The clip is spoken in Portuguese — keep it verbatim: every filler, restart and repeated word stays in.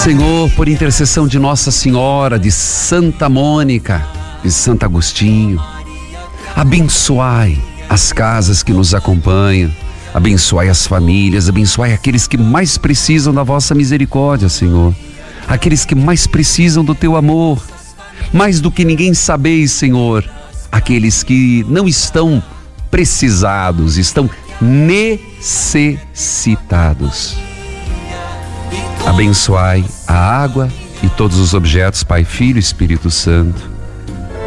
Senhor, por intercessão de Nossa Senhora, de Santa Mônica, de Santo Agostinho, abençoai as casas que nos acompanham, abençoai as famílias, abençoai aqueles que mais precisam da vossa misericórdia, Senhor. Aqueles que mais precisam do teu amor. Mais do que ninguém sabeis, Senhor, aqueles que não estão precisados, estão necessitados. Abençoai a água e todos os objetos, Pai, Filho e Espírito Santo.